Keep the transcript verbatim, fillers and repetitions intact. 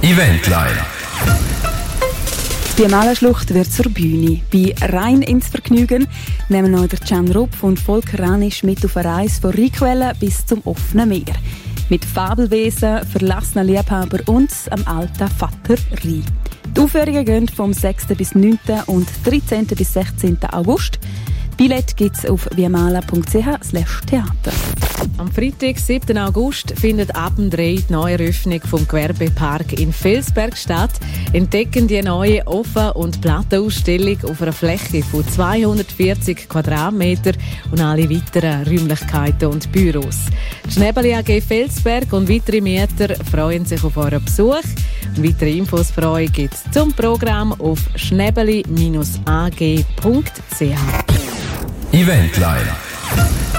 Eventline. Die Biennale-Schlucht wird zur Bühne. Bei «Rein ins Vergnügen» nehmen noch der Can Rupf und Volker Ranisch mit auf eine Reise von Rheinquellen bis zum offenen Meer. Mit Fabelwesen, verlassenen Liebhaber und am alten Vater Rhein. Die Aufführungen gehen vom sechsten bis neunten und dreizehnten bis sechzehnten August. Billett gibt es auf viamala punkt c h slash theater. Am Freitag, siebten August, findet ab dem drei die Neueröffnung vom Gewerbepark in Felsberg statt. Entdecken die neue Offen- und Plattenausstellung auf einer Fläche von zweihundertvierzig Quadratmetern und alle weiteren Räumlichkeiten und Büros. Die Schnäbeli A G Felsberg und weitere Mieter freuen sich auf euren Besuch. Und weitere Infos für euch gibt es zum Programm auf schnäbeli dash a g punkt c h. Eventline.